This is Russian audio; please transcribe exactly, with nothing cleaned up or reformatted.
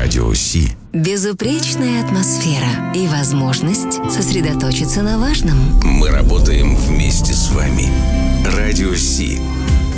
Радио Си. Безупречная атмосфера и возможность сосредоточиться на важном. Мы работаем вместе.